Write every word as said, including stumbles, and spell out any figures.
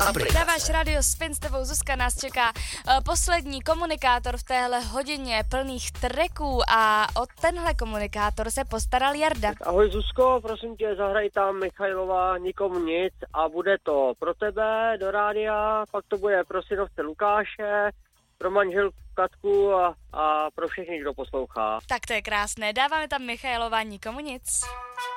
Dáváš Radio Spin, s tebou Zuzka, nás čeká uh, poslední komunikátor v téhle hodině plných tracků a o tenhle komunikátor se postaral Jarda. Ahoj Zuzko, prosím tě, zahraj tam Michailova Nikomu nic a bude to pro tebe do rádia, pak to bude pro synovce Lukáše, pro manželku Katku a, a pro všechny, kdo poslouchá. Tak to je krásné, dáváme tam Michailova Nikomu nic.